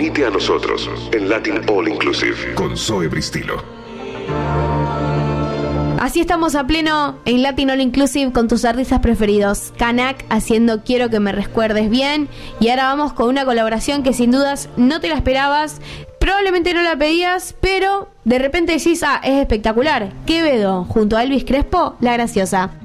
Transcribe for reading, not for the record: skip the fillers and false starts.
Unite a nosotros en Latin All Inclusive con Zoe Bristilo. Así estamos a pleno en Latin All Inclusive con tus artistas preferidos. Kanak haciendo Quiero que me recuerdes bien. Y ahora vamos con una colaboración que sin dudas no te la esperabas. Probablemente no la pedías, pero de repente decís, es espectacular. Quevedo junto a Elvis Crespo, La Graciosa.